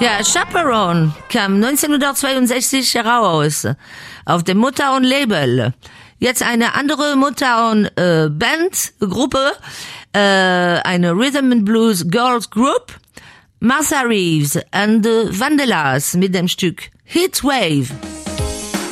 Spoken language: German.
Ja, Chaperone kam 1962 heraus auf dem Motown-Label. Jetzt eine andere Motown-Band-Gruppe, eine Rhythm and Blues Girls Group, Martha Reeves and the Vandellas mit dem Stück Heatwave.